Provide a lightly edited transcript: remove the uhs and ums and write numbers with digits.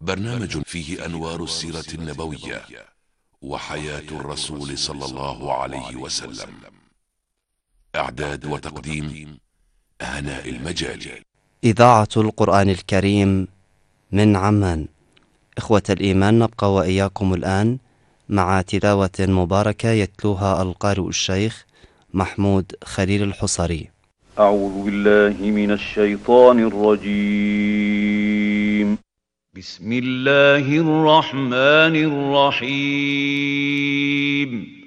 برنامج فيه أنوار السيرة النبوية وحياة الرسول صلى الله عليه وسلم. إعداد وتقديم هناء المجالي. إذاعة القرآن الكريم من عمان. إخوة الإيمان، نبقى وإياكم الآن مع تلاوة مباركة يتلوها القارئ الشيخ محمود خليل الحصري. أعوذ بالله من الشيطان الرجيم. بسم الله الرحمن الرحيم.